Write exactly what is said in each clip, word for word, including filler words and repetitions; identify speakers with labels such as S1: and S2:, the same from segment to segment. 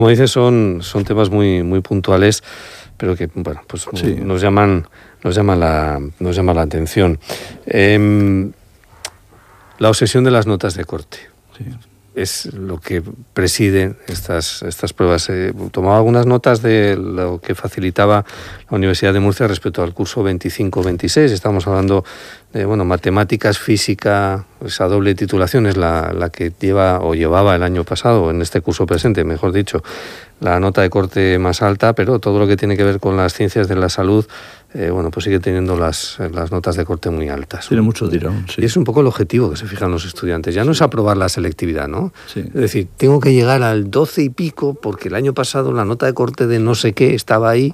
S1: Como dices, son, son temas muy, muy puntuales, pero que bueno, pues sí. nos llaman, nos llama la, nos llama la atención. Eh, la obsesión de las notas de corte.
S2: Sí.
S1: Es lo que preside estas, estas pruebas. Eh, tomaba algunas notas de lo que facilitaba la Universidad de Murcia respecto al curso veinticinco veintiséis. Estamos hablando de bueno, matemáticas, física, esa doble titulación es la, la que lleva o llevaba el año pasado, en este curso presente, mejor dicho, la nota de corte más alta, pero todo lo que tiene que ver con las ciencias de la salud, eh, bueno, pues sigue teniendo las, las notas de corte muy altas.
S2: Tiene mucho tirón, sí.
S1: Y es un poco el objetivo que se fijan los estudiantes. Ya no sí. es aprobar la selectividad, ¿no?
S2: Sí.
S1: Es decir, tengo que llegar al doce y pico porque el año pasado la nota de corte de no sé qué estaba ahí.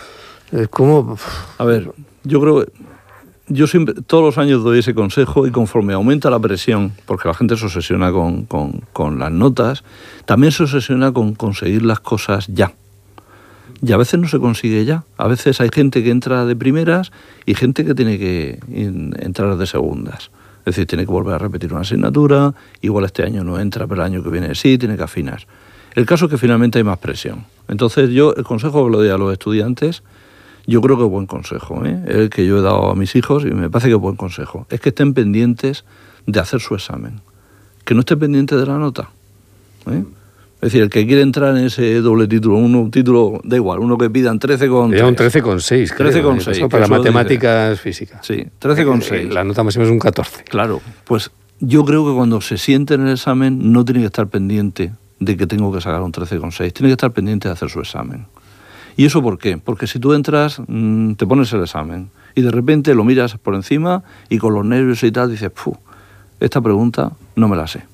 S1: ¿Cómo?
S2: A ver, yo creo que yo siempre, todos los años doy ese consejo y conforme aumenta la presión, porque la gente se obsesiona con, con, con las notas, también se obsesiona con conseguir las cosas ya. Y a veces no se consigue ya. A veces hay gente que entra de primeras y gente que tiene que entrar de segundas. Es decir, tiene que volver a repetir una asignatura, igual este año no entra, pero el año que viene sí, tiene que afinar. El caso es que finalmente hay más presión. Entonces yo, el consejo que le doy a los estudiantes, yo creo que es buen consejo, ¿eh? El que yo he dado a mis hijos y me parece que es buen consejo. Es que estén pendientes de hacer su examen. Que no estén pendientes de la nota. ¿eh? Es decir, el que quiere entrar en ese doble título, uno, un título, da igual, uno que pidan trece con
S1: tres. Un trece con seis.
S2: trece con seis.
S1: Para matemáticas físicas.
S2: Sí, trece con seis.
S1: La nota máxima es un catorce.
S2: Claro, pues yo creo que cuando se siente en el examen no tiene que estar pendiente de que tengo que sacar un trece con seis. Tiene que estar pendiente de hacer su examen. ¿Y eso por qué? Porque si tú entras, mmm, te pones el examen y de repente lo miras por encima y con los nervios y tal dices, ¡puh! Esta pregunta no me la sé.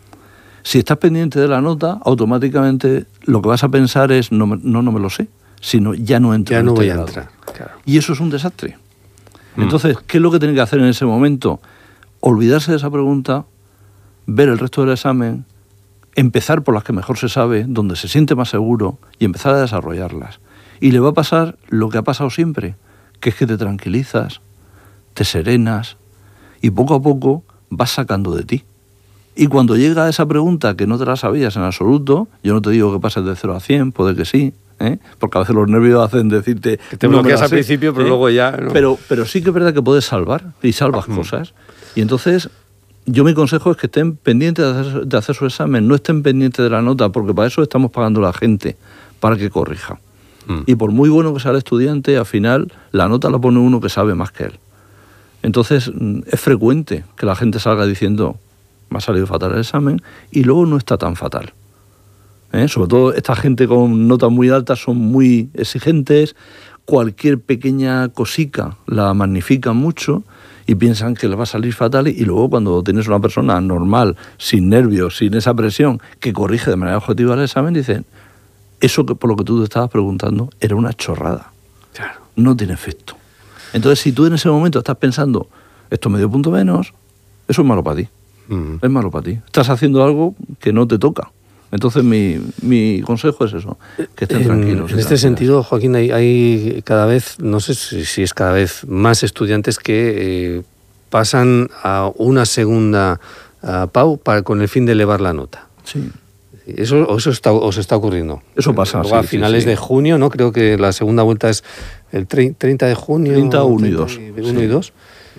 S2: Si estás pendiente de la nota, automáticamente lo que vas a pensar es, no, no, no me lo sé, sino ya no entro.
S1: Ya no
S2: en
S1: voy
S2: este
S1: a
S2: grado.
S1: entrar. Claro.
S2: Y eso es un desastre.
S1: Mm.
S2: Entonces, ¿qué es lo que tiene que hacer en ese momento? Olvidarse de esa pregunta, ver el resto del examen, empezar por las que mejor se sabe, donde se siente más seguro y empezar a desarrollarlas. Y le va a pasar lo que ha pasado siempre, que es que te tranquilizas, te serenas y poco a poco vas sacando de ti. Y cuando llega esa pregunta que no te la sabías en absoluto, yo no te digo que pases de cero a cien, puede que sí, ¿eh? Porque a veces los nervios hacen decirte...
S1: Que te
S2: no
S1: bloqueas al
S2: sé,
S1: principio, pero
S2: ¿eh?
S1: luego ya... ¿no?
S2: Pero, pero sí que es verdad que puedes salvar y salvas mm. cosas. Y entonces... Yo mi consejo es que estén pendientes de hacer, de hacer su examen, no estén pendientes de la nota, porque para eso estamos pagando a la gente, para que corrija. Mm. Y por muy bueno que sea el estudiante, al final la nota la pone uno que sabe más que él. Entonces es frecuente que la gente salga diciendo, me ha salido fatal el examen, y luego no está tan fatal. ¿Eh? Sobre todo esta gente con notas muy altas son muy exigentes, cualquier pequeña cosica la magnifican mucho, y piensan que le va a salir fatal y luego cuando tienes una persona normal, sin nervios, sin esa presión, que corrige de manera objetiva el examen, dicen, eso que por lo que tú te estabas preguntando era una chorrada.
S1: Claro.
S2: No tiene efecto. Entonces, si tú en ese momento estás pensando, esto medio punto menos, eso es malo para ti. Uh-huh. Es malo para ti. Estás haciendo algo que no te toca. Entonces, mi, mi consejo es eso, que estén
S1: en,
S2: tranquilos.
S1: En este sentido, Joaquín, hay, hay cada vez, no sé si, si es cada vez más estudiantes que eh, pasan a una segunda a P A U para, con el fin de elevar la nota.
S2: Sí.
S1: ¿Eso, o eso está, os está ocurriendo?
S2: Eso pasa,
S1: Luego,
S2: sí,
S1: a finales
S2: sí, sí.
S1: de junio, ¿no? Creo que la segunda vuelta es el treinta de junio.
S2: treinta, uno y dos.
S1: uno y dos.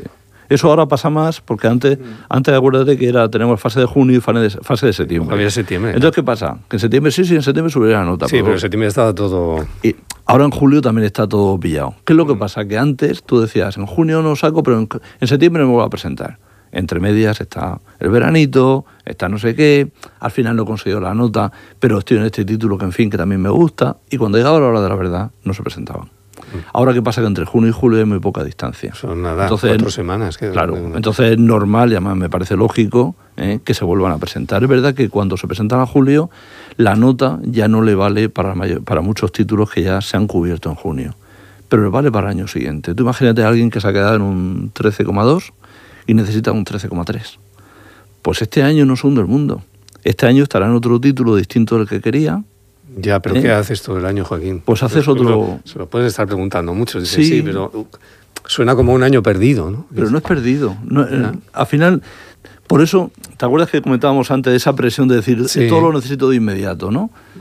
S2: Eso ahora pasa más porque antes, mm. antes acuérdate que era tenemos fase de junio y fase de, fase de septiembre.
S1: Había septiembre.
S2: Entonces, ¿qué pasa? Que en septiembre sí, sí, en septiembre subiría la nota.
S1: Sí, pero, pero en septiembre estaba todo...
S2: Y ahora en julio también está todo pillado. ¿Qué es lo que pasa? Que antes tú decías, en junio no saco, pero en, en septiembre me voy a presentar. Entre medias está el veranito, está no sé qué, al final no he conseguido la nota, pero estoy en este título que en fin, que también me gusta, y cuando llegaba la hora de la verdad, no se presentaban. Ahora, ¿qué pasa? Que entre junio y julio hay muy poca distancia.
S1: Son nada, entonces, cuatro semanas. Que
S2: claro, entonces es normal, y además me parece lógico, ¿eh? que se vuelvan a presentar. Es verdad que cuando se presentan a julio, la nota ya no le vale para, mayor, para muchos títulos que ya se han cubierto en junio, pero le vale para el año siguiente. Tú imagínate a alguien que se ha quedado en un trece coma dos y necesita un trece coma tres. Pues este año no se hunde el mundo. Este año estará en otro título distinto del que quería.
S1: Ya, pero
S2: ¿Eh?
S1: ¿qué haces todo el año, Joaquín?
S2: Pues haces
S1: pues,
S2: otro...
S1: Se lo puedes estar preguntando mucho. Dices,
S2: sí.
S1: sí, pero suena como un año perdido, ¿no?
S2: Pero no es perdido. No, eh, al final, por eso, ¿te acuerdas que comentábamos antes de esa presión de decir, sí. todo lo necesito de inmediato, ¿no?